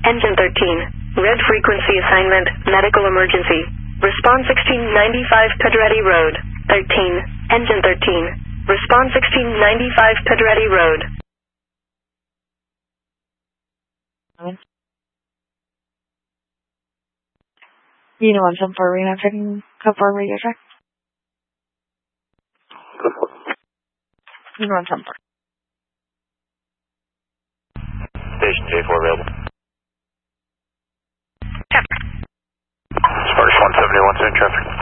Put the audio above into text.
Engine 13. Red frequency assignment, medical emergency. Response 1695 Pedretti Road. 13. Engine 13. Response 1695 Pedretti Road. Unit 174, Reno, checking code 4 radio check. Unit 174. Station J4 available. Check. Sparks 171 in traffic.